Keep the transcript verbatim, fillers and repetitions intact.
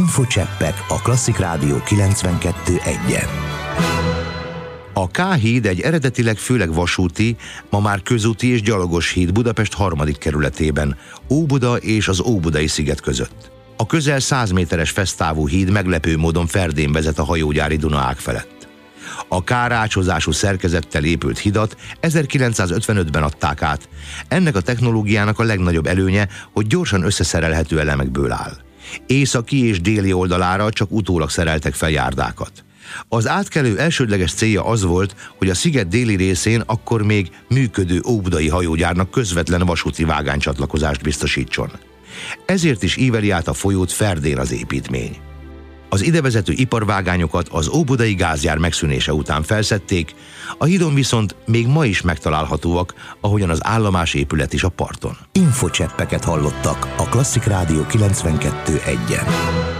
Infocseppek a Klasszik Rádió kilencvenkettő egyen. A K-híd egy eredetileg főleg vasúti, ma már közúti és gyalogos híd Budapest harmadik kerületében, Óbuda és az Óbudai sziget között. A közel száz méteres fesztávú híd meglepő módon ferdén vezet a hajógyári Dunaág felett. A K-rácsozású szerkezettel épült hidat ezerkilencszázötvenötben adták át. Ennek a technológiának a legnagyobb előnye, hogy gyorsan összeszerelhető elemekből áll. Északi és déli oldalára csak utólag szereltek fel járdákat. Az átkelő elsődleges célja az volt, hogy a sziget déli részén akkor még működő óbudai hajógyárnak közvetlen vasúti vágánycsatlakozást biztosítson. Ezért is íveli át a folyót ferdén az építmény. Az idevezető iparvágányokat az óbudai gázgyár megszűnése után felszedték, a hídon viszont még ma is megtalálhatóak, ahogyan az állomás épület is a parton. Infocseppeket hallottak a Klasszik Rádió kilencvenkettő egyen.